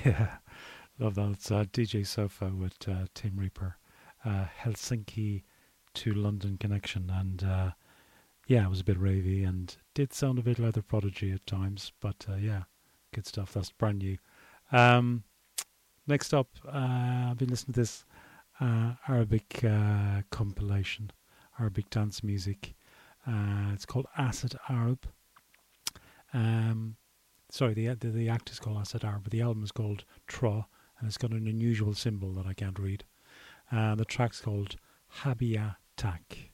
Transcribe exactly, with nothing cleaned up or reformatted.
Yeah, love that. It's uh, D J Sofa with uh, Tim Reaper, uh, Helsinki to London connection, and uh, yeah, it was a bit ravey and did sound a bit like the Prodigy at times, but uh, yeah, good stuff. That's brand new. Um, next up, uh, I've been listening to this uh, Arabic uh, compilation, Arabic dance music. Uh, it's called Acid Arab. Um, sorry, the, the the act is called Acid Arab, but the album is called Tra, and it's got an unusual symbol that I can't read. Uh, the track's called Habia Tak.